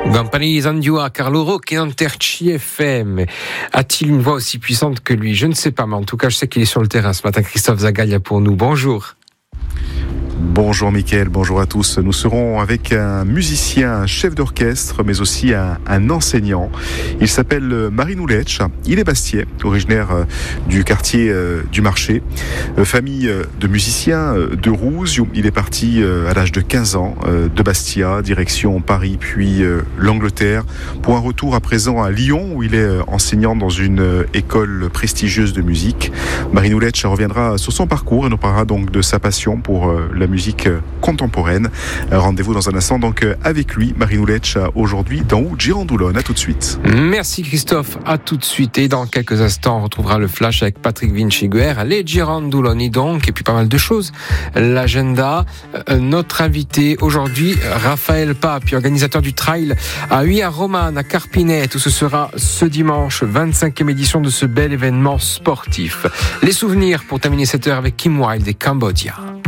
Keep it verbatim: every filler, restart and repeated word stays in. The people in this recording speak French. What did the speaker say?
Gampani Zandiua, Carlo Roque, F M. A-t-il une voix aussi puissante que lui? Je ne sais pas, mais en tout cas, je sais qu'il est sur le terrain ce matin. Christophe Zagalia pour nous. Bonjour. Bonjour Mickaël, bonjour à tous. Nous serons avec un musicien, un chef d'orchestre, mais aussi un, un enseignant. Il s'appelle Marino Lecce. Il est bastiais, originaire du quartier du Marché. Famille de musiciens de Rousse. Il est parti à l'âge de quinze ans de Bastia, direction Paris, puis l'Angleterre, pour un retour à présent à Lyon, où il est enseignant dans une école prestigieuse de musique. Marino Lecce reviendra sur son parcours et nous parlera donc de sa passion pour la musique contemporaine. Rendez-vous dans un instant donc avec lui, Marino Lecce, aujourd'hui dans Girandolone. À tout de suite. Merci Christophe, à tout de suite. Et dans quelques instants, on retrouvera le flash avec Patrick Vinciguer, les Girandoloni donc, et puis pas mal de choses. L'agenda, euh, notre invité aujourd'hui, Raphaël Papi, organisateur du trail à Uia Romane, à Carpinette, où ce sera ce dimanche, vingt-cinquième édition de ce bel événement sportif. Les souvenirs pour terminer cette heure avec Kim Wilde et Cambodia.